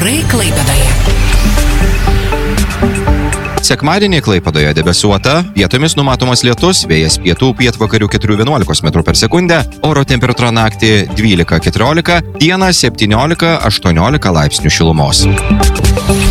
Orai Klaipėdoje. Sekmadienį Klaipėdoje debesuota, vietomis numatomas lietus, vėjas pietų pietvakarių 4–11 m/s, oro temperatūra naktį 12–14, dieną 17–18 laipsnių šilumos.